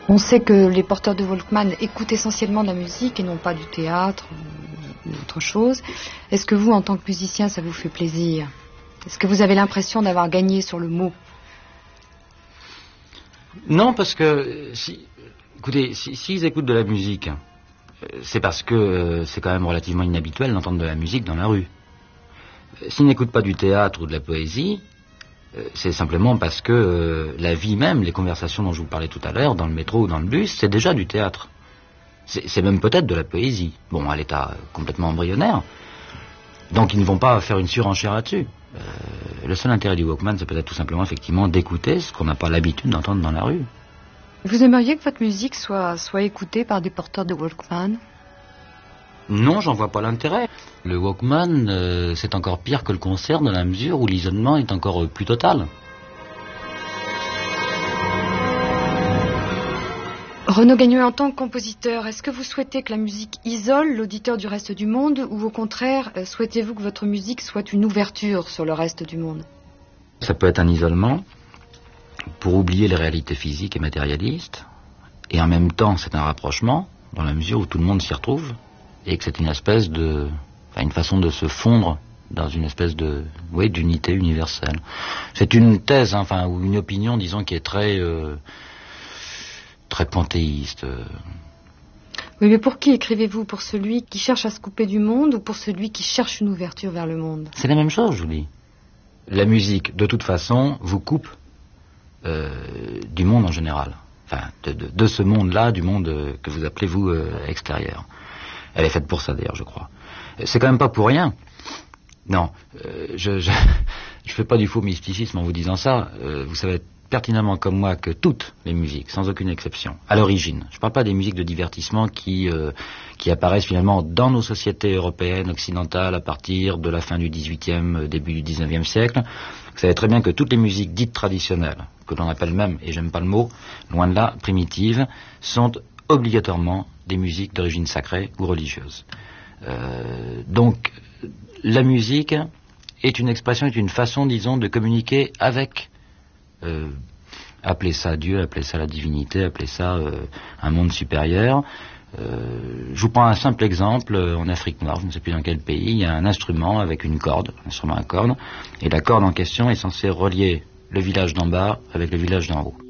On sait que les porteurs de Walkman écoutent essentiellement de la musique et non pas du théâtre ou autre chose. Est-ce que vous, en tant que musicien, ça vous fait plaisir? Est-ce que vous avez l'impression d'avoir gagné sur le mot? Non, parce que, écoutez, s'ils écoutent de la musique, c'est parce que c'est quand même relativement inhabituel d'entendre de la musique dans la rue. S'ils n'écoutent pas du théâtre ou de la poésie, c'est simplement parce que la vie même, les conversations dont je vous parlais tout à l'heure, dans le métro ou dans le bus, c'est déjà du théâtre. C'est même peut-être de la poésie. Bon, à l'état complètement embryonnaire. Donc ils ne vont pas faire une surenchère là-dessus. Le seul intérêt du Walkman, c'est peut-être tout simplement effectivement d'écouter ce qu'on n'a pas l'habitude d'entendre dans la rue. Vous aimeriez que votre musique soit écoutée par des porteurs de Walkman? Non, j'en vois pas l'intérêt. Le Walkman, c'est encore pire que le concert dans la mesure où l'isolement est encore plus total. Renaud Gagnoët, en tant que compositeur, est-ce que vous souhaitez que la musique isole l'auditeur du reste du monde ou au contraire, souhaitez-vous que votre musique soit une ouverture sur le reste du monde? Ça peut être un isolement pour oublier les réalités physiques et matérialistes, et en même temps c'est un rapprochement dans la mesure où tout le monde s'y retrouve et que c'est une espèce de, une façon de se fondre dans une espèce de, d'unité universelle. C'est une thèse, ou une opinion, disons, qui est très panthéiste. Oui, mais pour qui écrivez-vous? Pour celui qui cherche à se couper du monde ou pour celui qui cherche une ouverture vers le monde? C'est la même chose, je vous dis. La musique, de toute façon, vous coupe du monde en général. De ce monde-là, du monde que vous appelez, vous, extérieur. Elle est faite pour ça, d'ailleurs, je crois. C'est quand même pas pour rien. Non, je fais pas du faux mysticisme en vous disant ça. Vous savez pertinemment comme moi que toutes les musiques, sans aucune exception, à l'origine, je parle pas des musiques de divertissement qui apparaissent finalement dans nos sociétés européennes, occidentales, à partir de la fin du XVIIIe, début du XIXe siècle. Vous savez très bien que toutes les musiques dites traditionnelles, que l'on appelle même, et j'aime pas le mot, loin de là, primitives, sont obligatoirement des musiques d'origine sacrée ou religieuse. Donc, la musique est une expression, est une façon, disons, de communiquer avec, appelez ça Dieu, appelez ça la divinité, appelez ça un monde supérieur. Je vous prends un simple exemple. En Afrique noire, je ne sais plus dans quel pays, il y a un instrument avec une corde, un instrument à cordes, et la corde en question est censée relier le village d'en bas avec le village d'en haut.